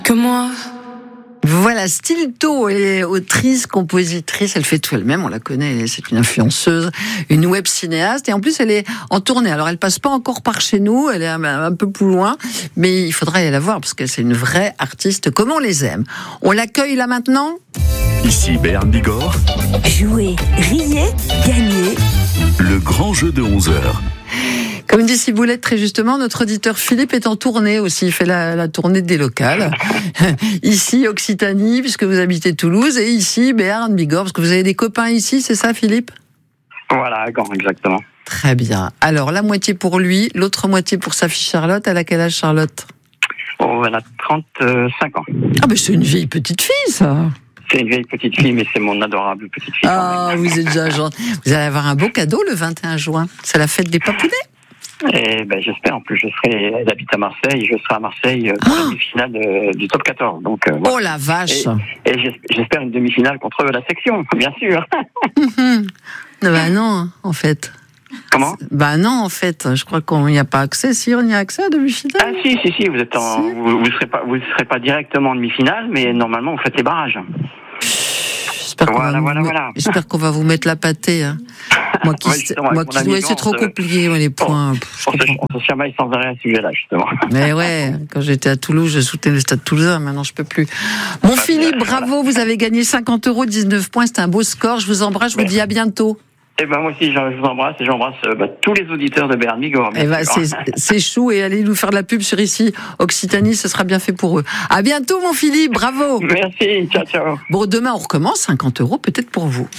Que moi. Voilà, Stilto, elle est autrice, compositrice, elle fait tout elle-même, on la connaît, c'est une influenceuse, une web cinéaste, et en plus elle est en tournée. Alors elle passe pas encore par chez nous, elle est un peu plus loin, mais il faudra aller la voir parce que c'est une vraie artiste comme on les aime. On l'accueille là maintenant ? Ici Béarn Bigorre. Jouez, riez, gagnez. Le grand jeu de 11h. Comme dit Ciboulette très justement, notre auditeur Philippe est en tournée aussi. Il fait la tournée des locales. Ici, Occitanie, puisque vous habitez Toulouse, et ici, Béarn Bigorre, parce que vous avez des copains ici, c'est ça, Philippe ? Voilà, exactement. Très bien. Alors, la moitié pour lui, l'autre moitié pour sa fille Charlotte. Elle a quel âge, Charlotte ? Oh, elle a 35 ans. Ah, ben c'est une vieille petite fille, ça. C'est une vieille petite fille, mais c'est mon adorable petite fille. Ah, vous êtes déjà gentil. Vous allez avoir un beau cadeau le 21 juin. C'est la fête des papounets. Et j'espère. En plus, elle habite à Marseille. Je serai à Marseille pour la demi-finale du top 14. Donc, voilà. Oh la vache. Et j'espère une demi-finale contre la section, bien sûr. Non, en fait. Comment ? Non, en fait. Je crois qu'on n'y a pas accès. Si, on y a accès à demi-finale. Ah, si. Vous êtes vous serez pas directement en demi-finale, mais normalement, vous faites les barrages. J'espère qu'on va vous mettre la pâtée. Hein. Moi qui dois, c'est trop compliqué, les points. On se chamaille sans arrêt à ce sujet-là, justement. Mais ouais, quand j'étais à Toulouse, je soutenais le Stade Toulousain. Maintenant, je peux plus. Mon Philippe, bravo, vous avez gagné 50 €, 19 points. C'est un beau score. Je vous embrasse. Je vous dis à bientôt. Moi aussi, je vous embrasse et j'embrasse tous les auditeurs de Béarn Bigorre. C'est chou, et allez nous faire de la pub sur ici Occitanie, ce sera bien fait pour eux. À bientôt, mon Philippe, bravo. Merci, ciao. Bon, demain on recommence, 50 € peut-être pour vous.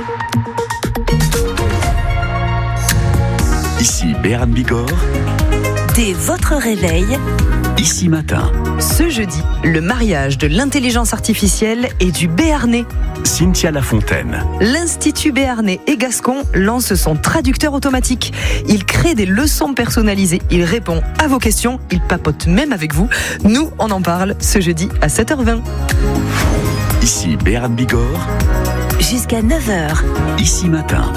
Ici Béarn Bigorre. Dès votre réveil, Ici Matin. ce jeudi, le mariage de l'intelligence artificielle et du béarnais. Cynthia Lafontaine. L'Institut béarnais et gascon lance son traducteur automatique. Il crée des leçons personnalisées, il répond à vos questions, il papote même avec vous. Nous, on en parle ce jeudi à 7h20. Ici Béarn Bigorre. Jusqu'à 9h. Ici Matin.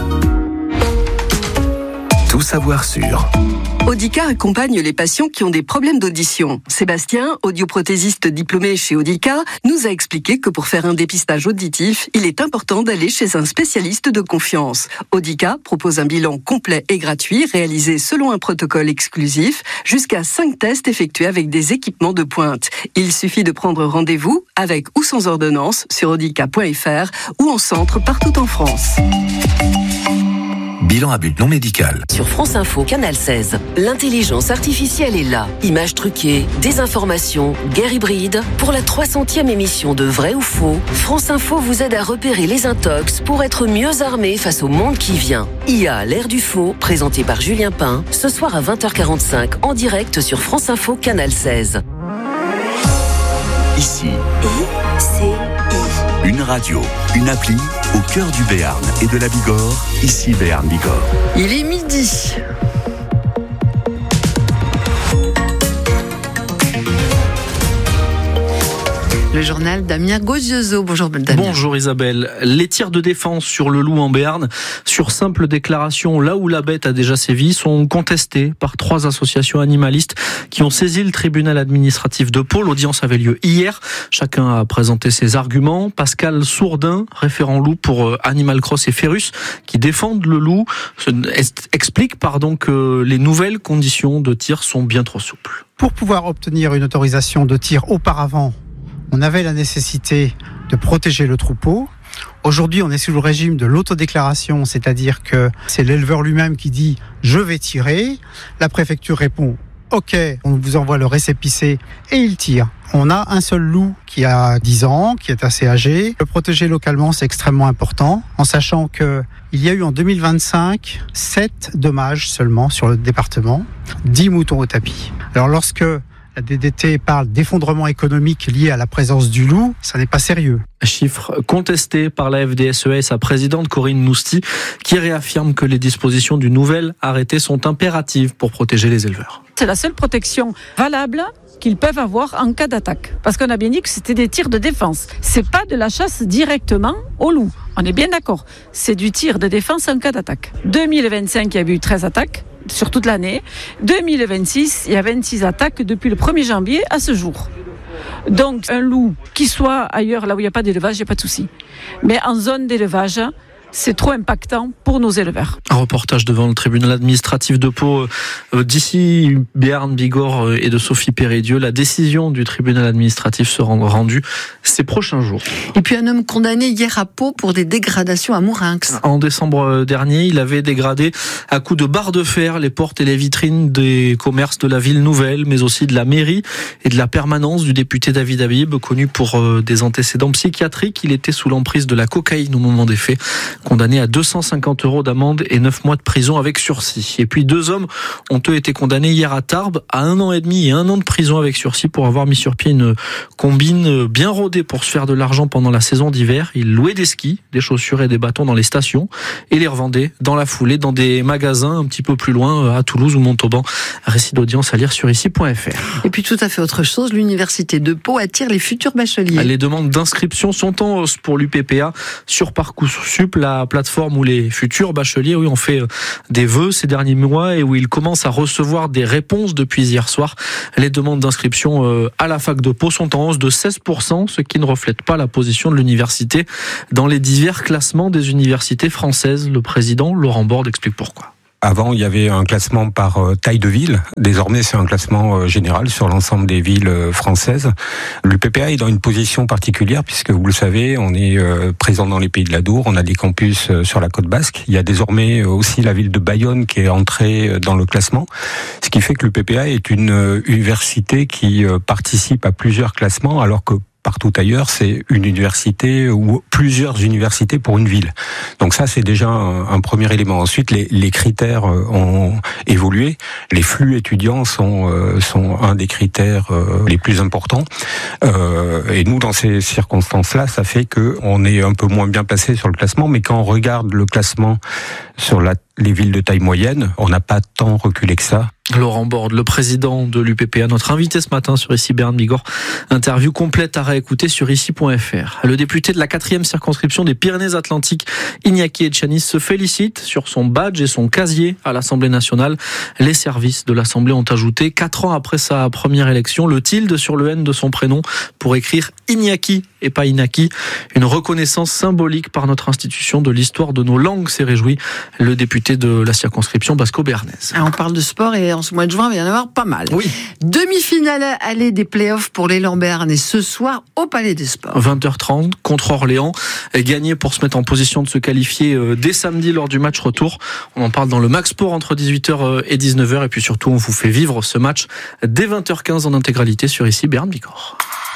Tout savoir sur. Audica accompagne les patients qui ont des problèmes d'audition. Sébastien, audioprothésiste diplômé chez Audica, nous a expliqué que pour faire un dépistage auditif, il est important d'aller chez un spécialiste de confiance. Audica propose un bilan complet et gratuit réalisé selon un protocole exclusif, jusqu'à 5 tests effectués avec des équipements de pointe. Il suffit de prendre rendez-vous avec ou sans ordonnance sur audica.fr ou en centre partout en France. Bilan à but non médical. Sur France Info, Canal 16, l'intelligence artificielle est là. Images truquées, désinformation, guerre hybride. Pour la 300e émission de Vrai ou Faux, France Info vous aide à repérer les intox pour être mieux armé face au monde qui vient. IA, l'ère du faux, présenté par Julien Pain, ce soir à 20h45 en direct sur France Info, Canal 16. Ici. Une radio, une appli au cœur du Béarn et de la Bigorre. Ici Béarn Bigorre. Il est midi. Le journal Damien Gozioso. Bonjour Damien. Bonjour Isabelle. Les tirs de défense sur le loup en Béarn, sur simple déclaration là où la bête a déjà sévi, sont contestés par 3 associations animalistes qui ont saisi le tribunal administratif de Pau. L'audience avait lieu hier. Chacun a présenté ses arguments. Pascal Sourdin, référent loup pour Animal Cross et Ferrus, qui défendent le loup, explique que les nouvelles conditions de tir sont bien trop souples. Pour pouvoir obtenir une autorisation de tir auparavant, on avait la nécessité de protéger le troupeau. Aujourd'hui, on est sous le régime de l'autodéclaration, c'est-à-dire que c'est l'éleveur lui-même qui dit « je vais tirer ». La préfecture répond « ok, on vous envoie le récépissé » et il tire. On a un seul loup qui a 10 ans, qui est assez âgé. Le protéger localement, c'est extrêmement important, en sachant qu'il y a eu en 2025 7 dommages seulement sur le département, 10 moutons au tapis. Alors lorsque la DDT parle d'effondrement économique lié à la présence du loup, ça n'est pas sérieux. Chiffre contesté par la FDSEA et sa présidente Corinne Nousty, qui réaffirme que les dispositions du nouvel arrêté sont impératives pour protéger les éleveurs. C'est la seule protection valable qu'ils peuvent avoir en cas d'attaque. Parce qu'on a bien dit que c'était des tirs de défense. C'est pas de la chasse directement au loup. On est bien d'accord. C'est du tir de défense en cas d'attaque. 2025, il y a eu 13 attaques sur toute l'année. 2026, il y a 26 attaques depuis le 1er janvier à ce jour. Donc un loup qui soit ailleurs, là où il n'y a pas d'élevage, il n'y a pas de souci. Mais en zone d'élevage, c'est trop impactant pour nos éleveurs. Un reportage devant le tribunal administratif de Pau d'ici Béarn, Bigorre et de Sophie Péridieu. La décision du tribunal administratif sera rendue ces prochains jours. Et puis un homme condamné hier à Pau pour des dégradations à Mourinx. En décembre dernier, il avait dégradé à coups de barres de fer les portes et les vitrines des commerces de la ville nouvelle, mais aussi de la mairie et de la permanence du député David Habib, connu pour des antécédents psychiatriques. Il était sous l'emprise de la cocaïne au moment des faits. Condamné à 250 € d'amende et 9 mois de prison avec sursis. Et puis 2 hommes ont eux été condamnés hier à Tarbes à 1 an et demi et 1 an de prison avec sursis pour avoir mis sur pied une combine bien rodée pour se faire de l'argent pendant la saison d'hiver. Ils louaient des skis, des chaussures et des bâtons dans les stations et les revendaient dans la foulée dans des magasins un petit peu plus loin à Toulouse ou Montauban. Récit d'audience à lire sur ici.fr. Et puis tout à fait autre chose, l'université de Pau attire les futurs bacheliers. Les demandes d'inscription sont en hausse pour l'UPPA sur Parcoursup, la plateforme où les futurs bacheliers ont fait des vœux ces derniers mois et où ils commencent à recevoir des réponses depuis hier soir. Les demandes d'inscription à la fac de Pau sont en hausse de 16%, ce qui ne reflète pas la position de l'université dans les divers classements des universités françaises. Le président Laurent Borde explique pourquoi. Avant, il y avait un classement par taille de ville. Désormais, c'est un classement général sur l'ensemble des villes françaises. L'UPPA est dans une position particulière puisque, vous le savez, on est présent dans les Pays de l'Adour. On a des campus sur la côte basque. Il y a désormais aussi la ville de Bayonne qui est entrée dans le classement. Ce qui fait que l'UPPA est une université qui participe à plusieurs classements alors que partout ailleurs, c'est une université ou plusieurs universités pour une ville. Donc ça, c'est déjà un premier élément. Ensuite, les critères ont évolué. Les flux étudiants sont un des critères les plus importants. Et nous, dans ces circonstances-là, ça fait qu'on est un peu moins bien placé sur le classement. Mais quand on regarde le classement sur les villes de taille moyenne, on n'a pas tant reculé que ça. Laurent Borde, le président de l'UPPA, notre invité ce matin sur ici Béarn Bigorre. Interview complète à réécouter sur ici.fr. Le député de la 4e circonscription des Pyrénées-Atlantiques, Iñaki Etxaniz, se félicite sur son badge et son casier à l'Assemblée nationale. Les services de l'Assemblée ont ajouté, 4 ans après sa première élection, le tilde sur le N de son prénom pour écrire Iñaki et pas Inaki. Une reconnaissance symbolique par notre institution de l'histoire de nos langues, s'est réjoui le député de la circonscription basco-béarnaise. On parle de sport et en ce mois de juin, il va y en avoir pas mal. Oui. Demi-finale aller des playoffs pour l'élan béarnais ce soir au Palais des Sports. 20h30 contre Orléans. Gagné pour se mettre en position de se qualifier dès samedi lors du match retour. On en parle dans le Max Sport entre 18h et 19h. Et puis surtout, on vous fait vivre ce match dès 20h15 en intégralité sur ici Béarn Bigorre.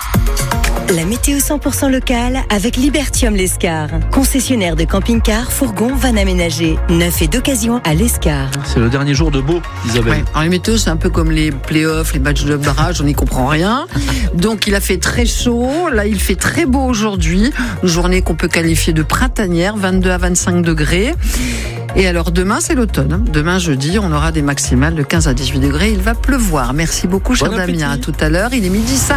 La météo 100% locale avec Libertium l'Escar. Concessionnaire de camping-car, fourgons, van aménagés. Neuf et d'occasion à l'Escar. C'est le dernier jour de beau, Isabelle. Ouais. Alors les météos, c'est un peu comme les playoffs, les matchs de barrage, on n'y comprend rien. Donc il a fait très chaud, là il fait très beau aujourd'hui. Une journée qu'on peut qualifier de printanière, 22 à 25 degrés. Et alors demain, c'est l'automne. Demain, jeudi, on aura des maximales de 15 à 18 degrés. Il va pleuvoir. Merci beaucoup, cher Damien. À tout à l'heure, il est 12h05.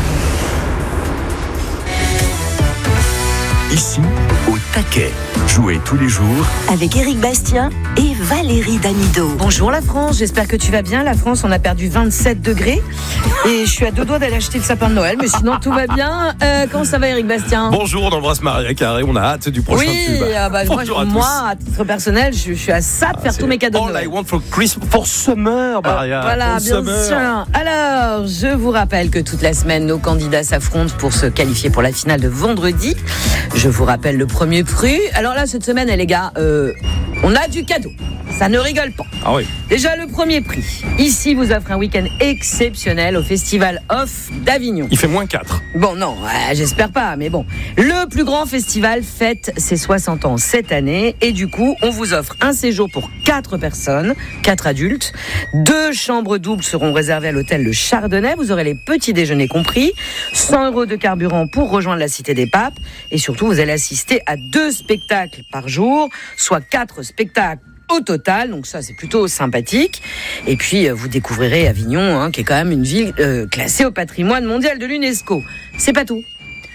Ici, au taquet. Jouez tous les jours avec Éric Bastien et Valérie Damido. Bonjour la France, j'espère que tu vas bien. La France, on a perdu 27 degrés et je suis à 2 doigts d'aller acheter le sapin de Noël, mais sinon tout va bien. Comment ça va, Éric Bastien? Bonjour, on embrasse Maria Carré, on a hâte du prochain tube. Moi, à titre personnel, je suis à ça de faire tous mes cadeaux de Noël. All I want for Christmas, for summer, Maria. Voilà, bien sûr. Alors, je vous rappelle que toute la semaine, nos candidats s'affrontent pour se qualifier pour la finale de vendredi. Je vous rappelle le premier prix. Alors là, cette semaine, les gars, on a du cadeau. Ça ne rigole pas. Ah oui. Déjà, le premier prix. Ici, vous offre un week-end exceptionnel au Festival Off d'Avignon. Il fait -4. Bon, non, j'espère pas, mais bon. Le plus grand festival fête ses 60 ans cette année. Et du coup, on vous offre un séjour pour 4 personnes, 4 adultes. 2 chambres doubles seront réservées à l'hôtel Le Chardonnay. Vous aurez les petits déjeuners compris. 100 € de carburant pour rejoindre la Cité des Papes. Et surtout, vous allez assister à 2 spectacles par jour, soit 4 spectacles au total, donc ça c'est plutôt sympathique. Et puis vous découvrirez Avignon, qui est quand même une ville classée au patrimoine mondial de l'UNESCO. C'est pas tout.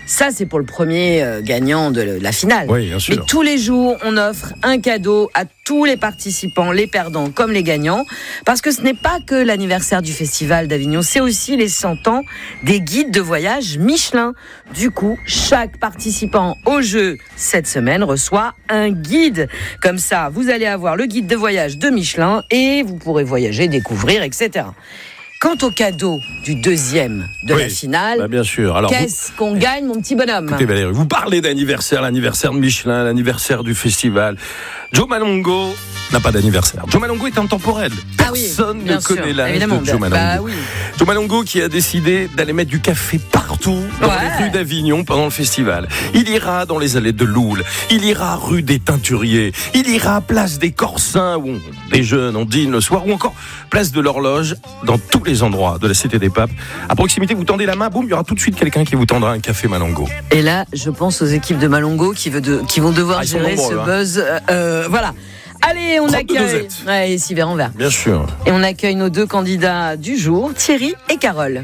Ça, c'est pour le premier gagnant de la finale. Oui, bien sûr. Mais tous les jours, on offre un cadeau à tous les participants, les perdants comme les gagnants, parce que ce n'est pas que l'anniversaire du Festival d'Avignon, c'est aussi les 100 ans des guides de voyage Michelin. Du coup, chaque participant au jeu cette semaine reçoit un guide. Comme ça, vous allez avoir le guide de voyage de Michelin et vous pourrez voyager, découvrir, etc. Quant au cadeau du deuxième de la finale, bien sûr. Alors, qu'est-ce qu'on gagne, mon petit bonhomme ? Écoutez Valérie, vous parlez d'anniversaire, l'anniversaire de Michelin, l'anniversaire du festival. Joe Malongo n'a pas d'anniversaire. Joe Malongo est intemporel. Personne ne connaît l'âge de Joe Malongo. Joe Malongo qui a décidé d'aller mettre du café partout dans les rues d'Avignon pendant le festival. Il ira dans les allées de Loul, il ira rue des Teinturiers, il ira place des Corsins où les jeunes on dîne le soir, ou encore place de l'Horloge, dans tous les endroits de la Cité des Papes. À proximité, vous tendez la main, boum, il y aura tout de suite quelqu'un qui vous tendra un café Malongo. Et là, je pense aux équipes de Malongo qui vont devoir gérer ce buzz. Voilà. Allez, on accueille. Ouais, ici vers envers. Bien sûr. Et on accueille nos deux candidats du jour, Thierry et Carole.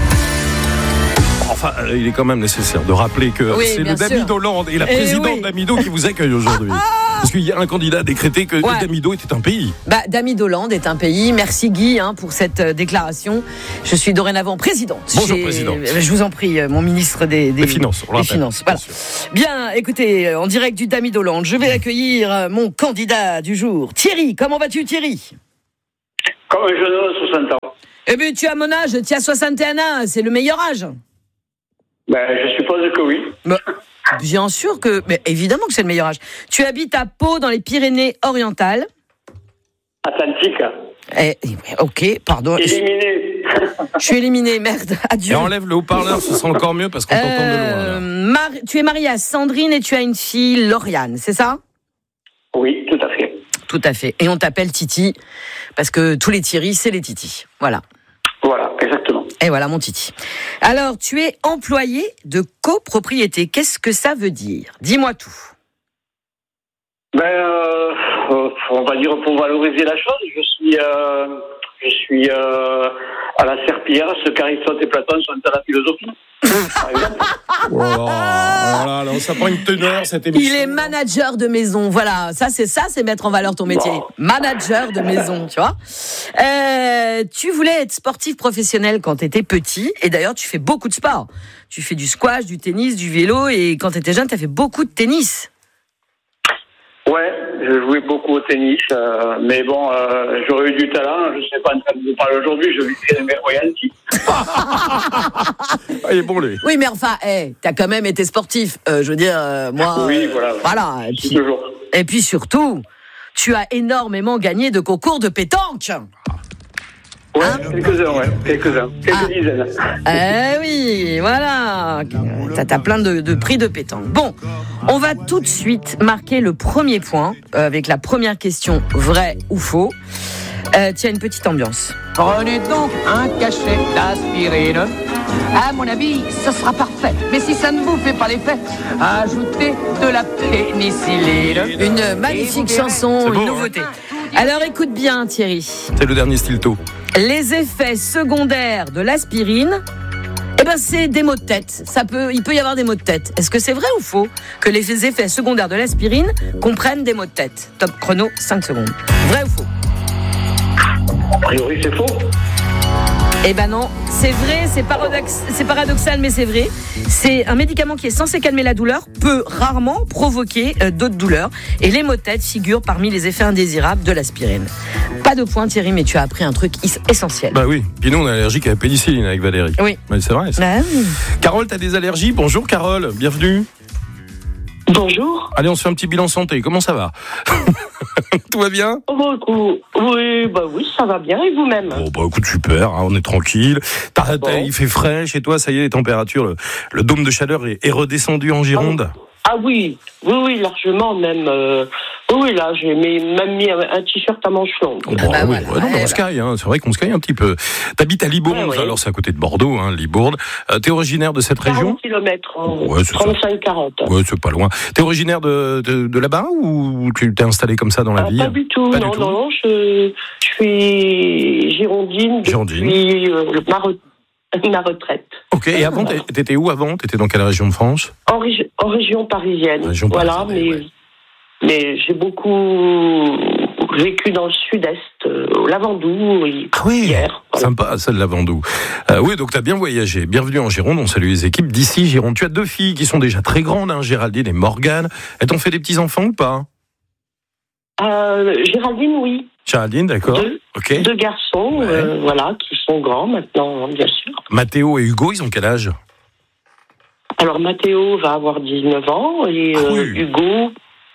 Enfin, il est quand même nécessaire de rappeler que c'est le Damido Land et la présidente d'Amido qui vous accueille aujourd'hui. Parce qu'il y a un candidat décrété que Damido était un pays. Damido Land est un pays. Merci Guy pour cette déclaration. Je suis dorénavant présidente. Bonjour présidente. Je vous en prie, mon ministre des Finances. On des Finances. Voilà. Bien, écoutez, en direct du Damido Land, je vais accueillir mon candidat du jour. Thierry, comment vas-tu Thierry ? Comme un jeune de 60 ans. Eh bien, tu as mon âge, tu as 61 ans, c'est le meilleur âge. Je suppose que oui. Bien sûr que, mais évidemment que c'est le meilleur âge. Tu habites à Pau, dans les Pyrénées-Orientales. Atlantique. Ok, pardon. Éliminé. Je suis éliminé, merde. Adieu. Et enlève le haut-parleur, ce sera encore mieux parce qu'on t'entend de loin. Tu es mariée à Sandrine et tu as une fille, Lauriane, c'est ça ? Oui, tout à fait. Tout à fait. Et on t'appelle Titi parce que tous les Thierry, c'est les Titi. Voilà. Voilà, exactement. Et voilà mon Titi. Alors, tu es employé de copropriété. Qu'est-ce que ça veut dire ? Dis-moi tout. On va dire pour valoriser la chose, je suis à la serpillière, ce qu'Aristote et Platon sont à la philosophie. Par exemple. Voilà, ça prend une teneur cette émission. Il est manager de maison, voilà. Ça c'est mettre en valeur ton métier. Manager de maison, tu vois. Tu voulais être sportif professionnel quand tu étais petit, et d'ailleurs tu fais beaucoup de sport. Tu fais du squash, du tennis, du vélo, et quand tu étais jeune, tu as fait beaucoup de tennis. Ouais, je jouais beaucoup au tennis, mais bon, j'aurais eu du talent, je ne sais pas en train de vous parler aujourd'hui, je vivrais mes royalties. Il est bon, lui. Oui, mais enfin, t'as quand même été sportif, je veux dire, moi... Oui, voilà. Et puis surtout, tu as énormément gagné de concours de pétanque. Quelques-uns, quelques dizaines. Oui, voilà. T'as plein de prix de pétanque. Bon, on va tout de suite marquer le premier point avec la première question, vrai ou faux. Tiens, une petite ambiance. Prenez donc un cachet d'aspirine. À mon avis, ce sera parfait. Mais si ça ne vous fait pas l'effet, ajoutez de la pénicilline. Une magnifique chanson, une nouveauté. Alors écoute bien Thierry. C'est le dernier Stilto. Les effets secondaires de l'aspirine, c'est des maux de tête. Il peut y avoir des maux de tête. Est-ce que c'est vrai ou faux que les effets secondaires de l'aspirine comprennent des maux de tête ? Top chrono, 5 secondes. Vrai ou faux ? A priori, c'est faux. Non, c'est vrai, c'est paradoxal, mais c'est vrai. C'est un médicament qui est censé calmer la douleur, peut rarement provoquer d'autres douleurs. Et les maux de tête figurent parmi les effets indésirables de l'aspirine. Pas de point, Thierry, mais tu as appris un truc essentiel. Bah oui, puis nous on est allergique à la pénicilline avec Valérie. Oui. Mais c'est vrai. Oui. Carole, t'as des allergies ? Bonjour Carole, bienvenue. Bonjour. Allez, on se fait un petit bilan santé, comment ça va ? Tout va bien ? Oui, ça va bien, et vous-même ? Écoute, super, on est tranquille. Il fait frais chez toi, ça y est, les températures, le dôme de chaleur est redescendu en Gironde ? Oui, largement même. Là, j'ai même mis un t-shirt à manches longues. On se caille, c'est vrai qu'on se caille un petit peu. T'habites à Libourne, alors c'est à côté de Bordeaux, Libourne. T'es originaire de cette région ? 40 km, 35-40. Ouais, c'est pas loin. T'es originaire de là-bas ou tu t'es installé comme ça dans la ville ? Pas du tout, non, je suis girondine depuis ma retraite. Ok, et avant, t'étais où avant? T'étais dans quelle région de France? En région parisienne. Voilà, mais j'ai beaucoup vécu dans le sud-est, au Lavandou, hier. Voilà. Sympa, ça, le Lavandou. Oui, donc t'as bien voyagé. Bienvenue en Gironde, on salue les équipes d'ici Gironde. Tu as 2 filles qui sont déjà très grandes, hein, Géraldine et Morgane. Elles t'ont fait des petits-enfants ou pas? Géraldine, oui. Géraldine, d'accord. 2 garçons, voilà, qui sont grands maintenant, bien sûr. Mathéo et Hugo, ils ont quel âge? Alors, Mathéo va avoir 19 ans et Hugo,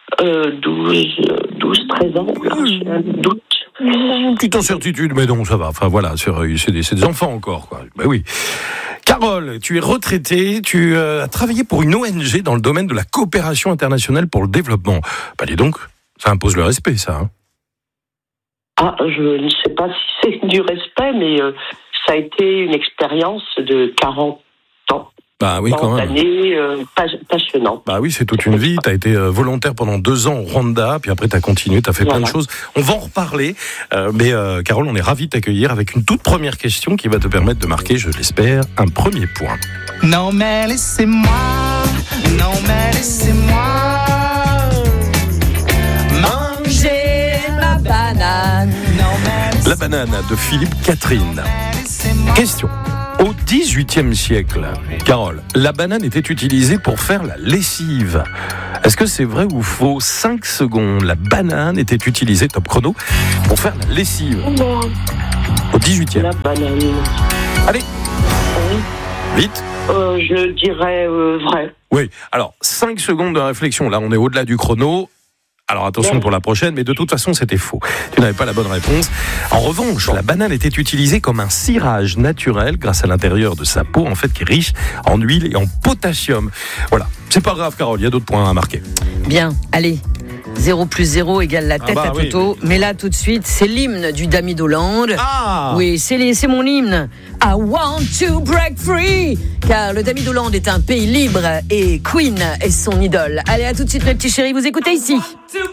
12, 13 ans. J'ai un doute. Petite incertitude, mais non, ça va. Enfin, voilà, c'est des enfants encore, quoi. Ben oui. Carole, tu es retraitée, tu as travaillé pour une ONG dans le domaine de la coopération internationale pour le développement. Bah, dis donc, ça impose le respect, ça, hein. Je ne sais pas si c'est du respect, mais ça a été une expérience de 40 ans. Bah oui, quand même. Années passionnantes. Bah oui, c'est toute une vie. T'as été volontaire pendant 2 ans au Rwanda, puis après t'as continué, t'as fait plein de choses. On va en reparler, mais Carole, on est ravis de t'accueillir avec une toute première question qui va te permettre de marquer, je l'espère, un premier point. Non mais laissez-moi manger ma banane. La banane de Philippe Catherine. Question. Au XVIIIe siècle, Carole, la banane était utilisée pour faire la lessive. Est-ce que c'est vrai ou faux? 5 secondes, la banane était utilisée, top chrono, pour faire la lessive. Au XVIIIe. La banane. Allez. Vite. Je dirais vrai. Oui, alors 5 secondes de réflexion. Là, on est au-delà du chrono. Alors attention pour la prochaine, mais de toute façon c'était faux. Tu n'avais pas la bonne réponse. En revanche, la banane était utilisée comme un cirage naturel grâce à l'intérieur de sa peau, en fait, qui est riche en huile et en potassium. Voilà, c'est pas grave, Carole, il y a d'autres points à marquer. Bien, allez. 0 plus 0 égale la tête à Toto. Oui. Mais là, tout de suite, c'est l'hymne du Damy d'Hollande. Oui, c'est mon hymne. I want to break free. Car le Damy d'Hollande est un pays libre et Queen est son idole. Allez, à tout de suite, mes petits chéris, vous écoutez ici.